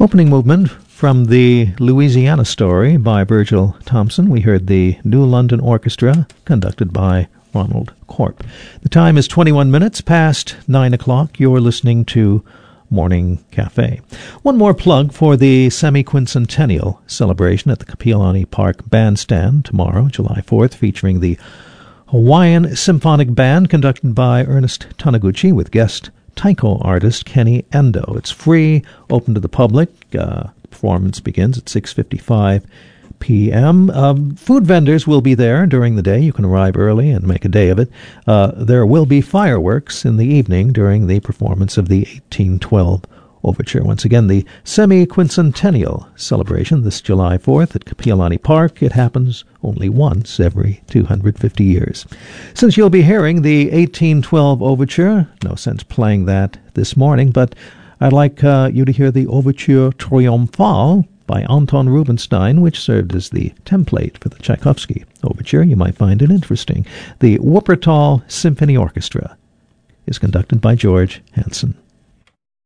Opening movement from the Louisiana Story by Virgil Thompson. We heard the New London Orchestra, conducted by Ronald Corp. The time is 21 minutes past 9 o'clock. You're listening to Morning Cafe. One more plug for the semi-quincentennial celebration at the Kapiolani Park Bandstand tomorrow, July 4th, featuring the Hawaiian Symphonic Band, conducted by Ernest Taniguchi, with guest taiko artist Kenny Endo. It's free, open to the public. Performance begins at 6:55 p.m. Food vendors will be there during the day. You can arrive early and make a day of it. There will be fireworks in the evening during the performance of the 1812 Overture. Once again, the semi-quincentennial celebration this July 4th at Kapiolani Park. It happens only once every 250 years. Since you'll be hearing the 1812 Overture, no sense playing that this morning, but I'd like you to hear the Overture Triomphale by Anton Rubinstein, which served as the template for the Tchaikovsky Overture. You might find it interesting. The Wuppertal Symphony Orchestra is conducted by George Hansen.